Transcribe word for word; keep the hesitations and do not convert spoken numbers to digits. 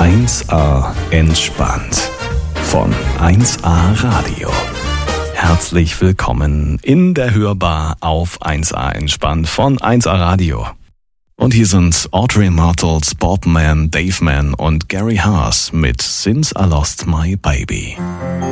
eins A entspannt von eins A Radio. Herzlich willkommen in der Hörbar auf eins A entspannt von eins A Radio. Und hier sind Audrey Myrtles, Bob Mann, Dave Mann und Gary Haas mit Since I Lost My Baby.